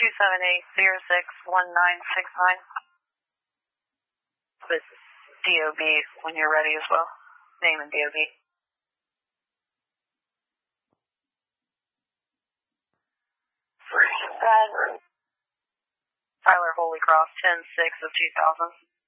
278-06-1969. This is DOB when you're ready as well. Name and DOB. Tyler Holy Cross, 10-6 of 2000.